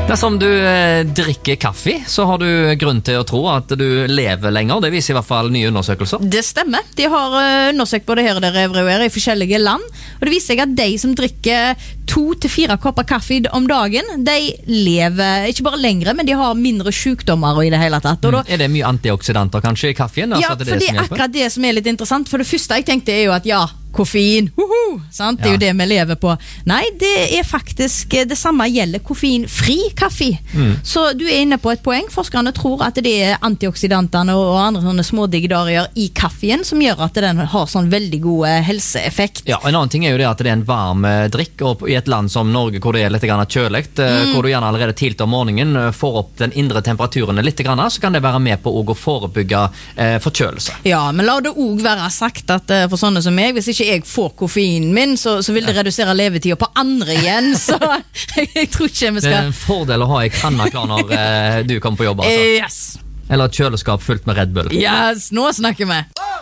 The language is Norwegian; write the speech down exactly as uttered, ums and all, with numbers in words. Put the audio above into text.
Dersom du eh, drikker kaffe, så har du grunn til å tro at du lever lenger. Det viser i hvert fall nye undersøkelser. Det stemmer. De har uh, undersøkt både her og der everywhere i forskjellige land. Og det viser seg at de som drikker to til fire kopper kaffe om dagen, de lever ikke bare lengre, men de har mindre sykdommer i det hele tatt. Og da, mm. Er det mye antioksidanter kanskje i kaffen? Ja, altså, for det er akkurat det som er litt interessant. For det første jeg tenkte er jo at ja, koffein, uhu, sant? Det er jo det vi lever på. Nei, det er faktisk det samme gjelder koffeinfri kaffe. Mm. Så du er inne på et poeng. Forskerne tror at det er antioksidantene og andre sånne små digidarier i kaffen som gjør at den har sånn veldig god helseeffekt. Ja, en annen ting er jo det at det er en varm drikk, og i et land som Norge hvor det er litt kjølegt, mm. hvor du gjerne allerede tidlig om morgenen får opp den indre temperaturen litt, så kan det være med på å forebygge eh, forkjølelse. Ja, men la det også være sagt at for sånne som meg, hvis ikke jeg får koffeinen min, så, så vil det redusere levetida på andre igjen, så jeg, jeg tror ikke vi skal... Det er en fordel å ha i kanna klar når eh, du kommer på jobb, altså. Yes! Eller et kjøleskap fullt med Red Bull. Yes, nå snakker vi!